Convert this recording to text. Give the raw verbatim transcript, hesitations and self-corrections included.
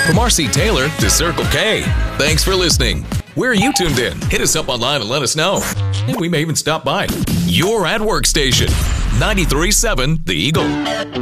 From R C Taylor to Circle K. Thanks for listening. Where are you tuned in? Hit us up online and let us know. And we may even stop by. Your at Work station. ninety-three point seven The Eagle.